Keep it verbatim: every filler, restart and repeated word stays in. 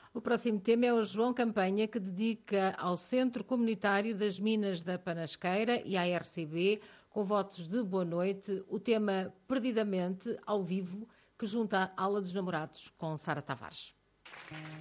O próximo tema é o João Campanha, que dedica ao Centro Comunitário das Minas da Panasqueira e à R C B, com votos de boa noite, o tema Perdidamente, ao vivo, que junta a Ala dos Namorados com Sara Tavares.